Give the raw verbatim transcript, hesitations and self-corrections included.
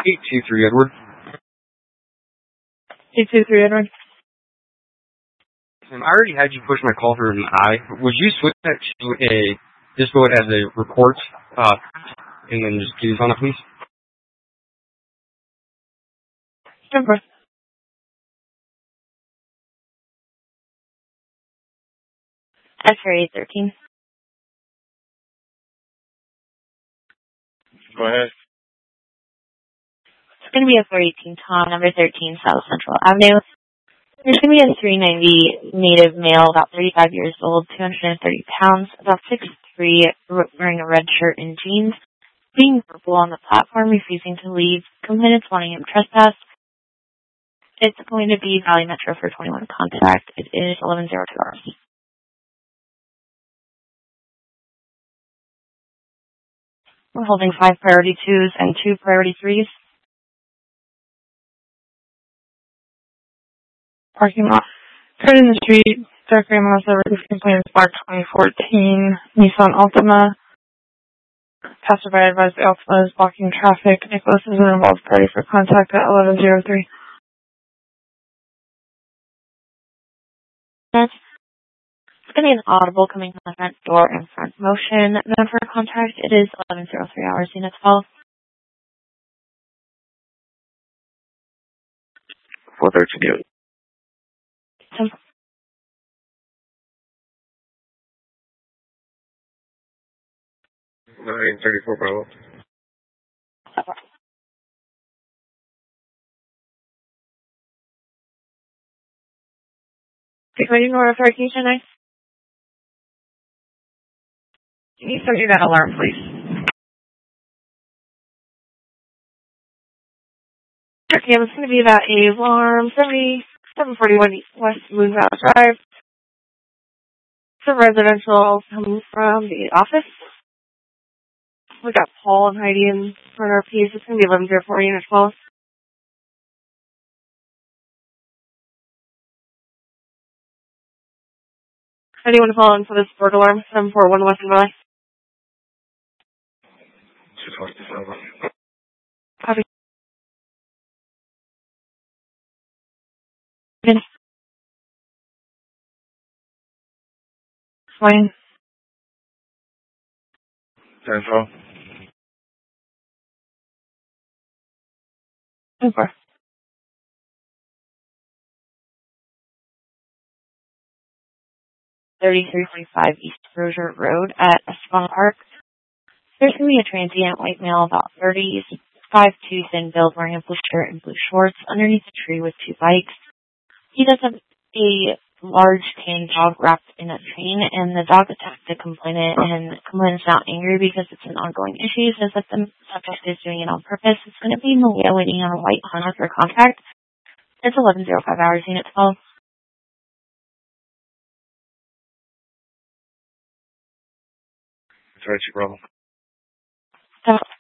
eight two three Edward. eight two three Edward. Um, I already had you push my call for an I. Would you switch that to a, just go ahead as a report, uh, and then just use on it, please? Sure. X-ray eight thirteen. Go ahead. It's going to be a four eighteen Tom, number thirteen, South Central Avenue. There's going to be a three ninety native male, about thirty-five years old, two hundred thirty pounds, about six three, wearing a red shirt and jeans, being verbal on the platform, refusing to leave, complainants wanting him trespass. It's going to be Valley Metro for twenty-one contact. It is eleven oh two hours. We're holding five priority twos and two priority threes. Parking lot. Turn in the street. Dark gray Mazda roof complaints black twenty fourteen. Nissan Altima. Passerby advised the Altima is blocking traffic. Nicholas is an involved party for contact at eleven oh three. It's going to be an audible coming from the front door and front motion. Known for contact, it is eleven oh three hours, unit twelve. four thirteen. nine thirty-four Bravo. Waiting order for occasion, nice. Can you start that alarm, please? Okay, it's going to be that alarm seventy-seven forty-one West Moon Valley Drive. It's a residential coming from the office. We got Paul and Heidi in for our piece. It's going to be eleven oh four, unit twelve. Anyone call in for this bird alarm? seven four one Western Valley. two twenty-seven. Copy. Good. Fine. Central. Super. thirty-three forty-five East Rozier Road at Esplanade Park. There's going to be a transient white male about thirty, five two, thin build, wearing a blue shirt and blue shorts underneath a tree with two bikes. He does have a large tan dog wrapped in a train, and the dog attacked the complainant, and the complainant's not angry because it's an ongoing issue. He says that the subject is doing it on purpose. It's going to be Malia waiting on a white Honda for contact. It's eleven oh five hours, unit twelve. That's right, you brother. So